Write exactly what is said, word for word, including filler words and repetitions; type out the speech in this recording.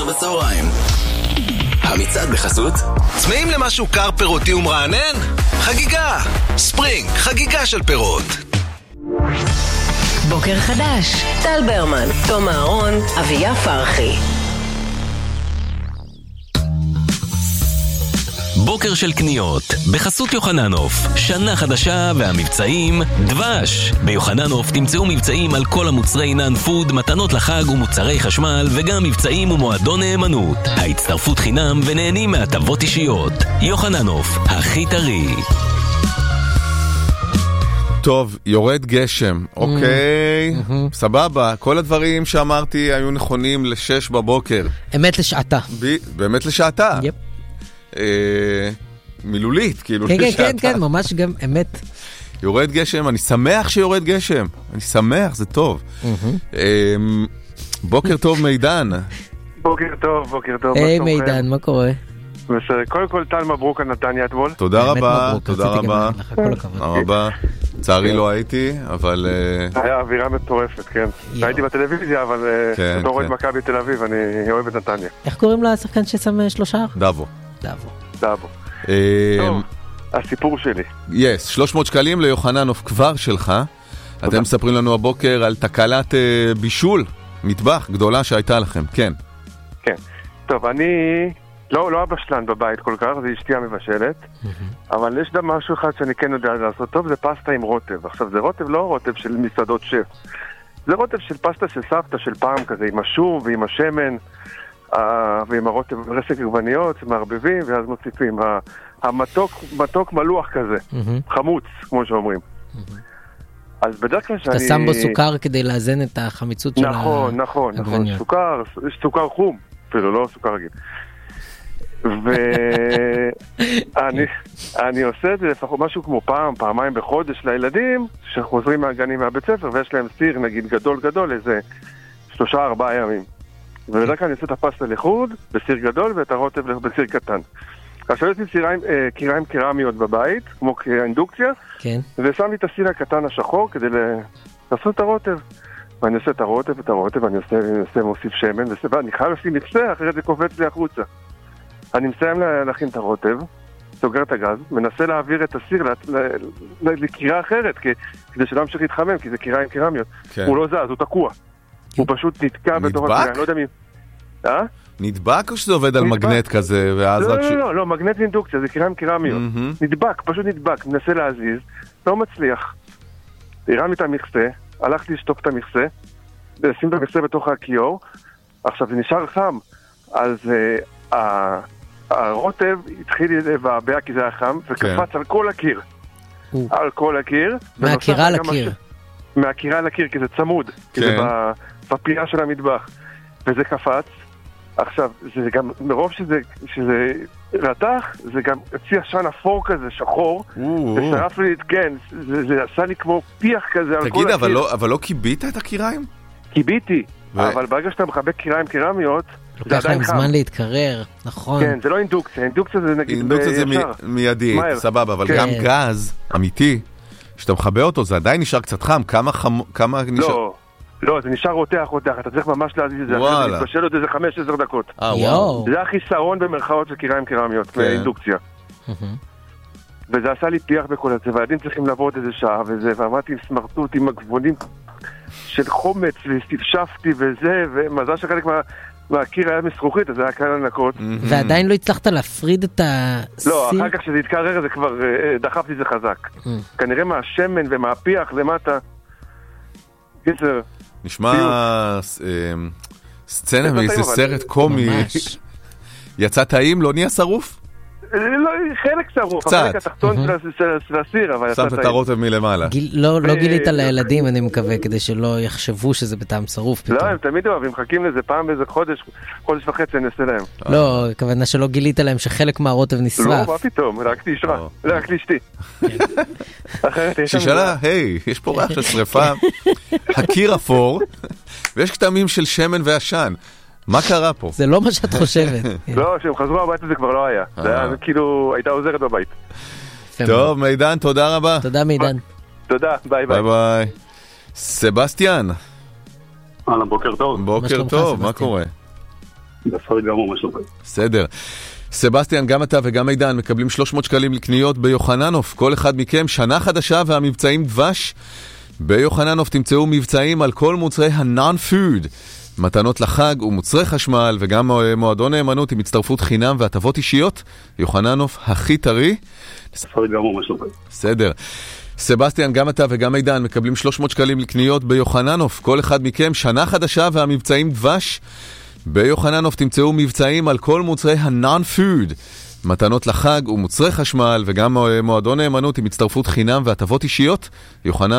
עשר בצהריים. המצעד בחסות? צמאים למשהו קר פירותי ומרענן? חגיגה! ספרינג, חגיגה של פירות. בוקר חדש, טל ברמן, תום אהרון, אביה פרחי. בוקר של קניות, בחסות יוחננוף, שנה חדשה והמבצעים דבש. ביוחננוף תמצאו מבצעים על כל המוצרי נאן פוד, מתנות לחג ומוצרי חשמל, וגם מבצעים ומועדון נאמנות. ההצטרפות חינם ונהנים מהטבות אישיות. יוחננוף, הכי טרי. טוב, יורד גשם, אוקיי, סבבה, כל הדברים שאמרתי היו נכונים לשש בבוקר. אמת לשעתה. באמת לשעתה. יפ. מילולית, כאילו כן, כן, כן, כן, ממש גם אמת. יורד גשם, אני שמח שיורד גשם, אני שמח, זה טוב. בוקר טוב מידן. בוקר טוב, בוקר טוב. היי מידן, מה קורה? בסדר, קודם כל טל מברוק על נתניה אתמול. תודה רבה, תודה רבה. תודה רבה. צערי לא הייתי, אבל... היה אווירה מטורפת, כן. הייתי בטלוויזיה, אבל לא רואה את מכבי תל אביב, אני אוהב את נתניה. איך קוראים לשחקן ששם שלושה? דאבו. דאבו. דאבו. טוב, הסיפור שלי. יס, שלוש מאות שקלים ליוחננוף כבר שלך. אתם מספרים לנו הבוקר על תקלת בישול, מטבח גדולה שהייתה לכם, כן. כן. טוב, אני... לא, לא הבשלן בבית כל כך, זה אשתי המבשלת, אבל יש גם משהו אחד שאני כן יודע לעשות טוב, זה פסטה עם רוטב. עכשיו, זה רוטב לא רוטב של מסעדות שף, זה רוטב של פסטה של סבתא של פעם כזה, עם השום ועם השמן, ועם הרוטב רסק עגבניות, מערבבים, ואז מוסיפים. המתוק, מתוק מלוח כזה, חמוץ, כמו שאומרים. אז בדרך כלל שאני... אתה שם בו סוכר כדי לאזן את החמיצות של העגבניות. נכון, נכון, נכון, סוכר, יש סוכר חום, אפילו לא סוכר רגיל. ואני אני עושה את זה לפחות משהו כמו פעם, פעמיים בחודש לילדים שחוזרים מהגנים מהבית ספר ויש להם סיר נגיד גדול גדול איזה שלושה ארבעה ימים, ובדרך כלל אני עושה את הפסטה לחוד בסיר גדול ואת הרוטב בסיר קטן. עכשיו יש לי קיריים קרמיות בבית כמו כאינדוקציה, ושמתי את הסיר הקטן השחור כדי לעשות את הרוטב, ואני עושה את הרוטב את הרוטב ואני עושה מוסיף שמן, ואני חייב לשים מצלח אחרי זה קופץ לי החוצה. אני מסיים להכין את הרוטב, סוגר את הגז, מנסה להעביר את הסיר לקירה אחרת, כדי שלא המשיך להתחמם, כי זה קירה עם קרמיות. הוא לא זז, הוא תקוע. הוא פשוט נתקע בתוך הקירה. אני לא יודע מי... אה? נדבק או שזה עובד על מגנט כזה? לא, לא, לא, לא, מגנט אינדוקציה, זה קירה עם קרמיות. נדבק, פשוט נדבק, מנסה להזיז, לא מצליח. הרמתי את המכסה, הלכתי לשטוף את המכסה, לשים את המכסה בתוך הכיור, עכשיו זה נשאר חם, אז... הרוטב התחיל לבעבע כי זה היה חם, וקפץ על כל הקיר. על כל הקיר. מהקירה לקיר. מהקירה לקיר, כי זה צמוד. כי זה בפינה של המטבח. וזה קפץ. עכשיו, זה גם, מרוב שזה רתח, זה גם הציע שן אפור כזה, שחור, ושרף לי, כן, זה עשה לי כמו פיח כזה על כל הקיר. תגיד, אבל לא קיבית את הקיריים? קיביתי, אבל ברגע שאתה מחבק קיריים קרמיות, לוקח להם זמן להתקרר, נכון. כן, זה לא אינדוקציה, אינדוקציה זה נגיד אינדוקציה זה מיידי, סבבה, אבל גם גז אמיתי, שאתה מחבא אותו, זה עדיין נשאר קצת חם, כמה נשאר? לא, לא, זה נשאר רותח, רותח, אתה צריך ממש להזיז את זה, אחרי זה מתבשל עוד איזה חמש עשר דקות. זה החיסרון במרכאות של קיריים קרמיות, מאינדוקציה. וזה עשה לי פיח בכל הזה, והילדים צריכים לעבור עוד איזה שעה וזה, ועמדתי עם סמרטוט, עם הגבונים של חומץ, וספשפתי וזה, ומזל שחלק מה... והקיר היה מסרוכית, אז זה היה קל לנקות. ועדיין לא הצלחת להפריד את הסיר? לא, אחר כך שזה התקרר, זה כבר דחפתי זה חזק. כנראה מהשמן ומהפיח למטה. קיצר. נשמע סצנה מאיזה סרט קומי. יצא טעים, לא נהיה שרוף? לא, חלק שרוף, החלק התחתון של הסיר, אבל שמת את הרוטב מלמעלה. לא גילית לילדים, אני מקווה, כדי שלא יחשבו שזה בטעם שרוף פתאום. לא, הם תמיד אוהבים, מחכים לזה פעם באיזה חודש, חודש וחצי נעשה להם. לא, הכוונה שלא גילית להם שחלק מהרוטב נשרף. לא, מה פתאום, רק תשרה, רק לאשתי. ששאלה, היי, יש פה ריח של שריפה, הקיר אפור, ויש כתמים של שמן ועשן. מה קרה פה? זה לא מה שאת חושבת. לא, כשהם חזרו הבית הזה כבר לא היה. זה היה כאילו, הייתה עוזרת בבית. טוב, מידן, תודה רבה. תודה מידן. תודה, ביי ביי. ביי ביי. סבסטיאן. הלאה, בוקר טוב. בוקר טוב, מה קורה? בסדר גמור, מה שלומך? בסדר. סבסטיאן, גם אתה וגם עידן מקבלים שלוש מאות שקלים לקניות ביוחננוף. כל אחד מכם, שנה חדשה והמבצעים דבש. ביוחננוף תמצאו מבצעים על כל מוצרי הנון-פוד. מתנות לחג ומוצרי חשמל וגם מועדון נאמנות עם הצטרפות חינם והטבות אישיות. יוחננוף הכי טרי. בסדר גמור, מה שלומך? בסדר. סבסטיאן, גם אתה וגם עידן מקבלים שלוש מאות שקלים לקניות ביוחננוף. כל אחד מכם, שנה חדשה והמבצעים דבש. ביוחננוף תמצאו מבצעים על כל מוצרי הנון-פוד. מתנות לחג ומוצרי חשמל וגם מועדון נאמנות עם הצטרפות חינם והטבות אישיות. יוחננוף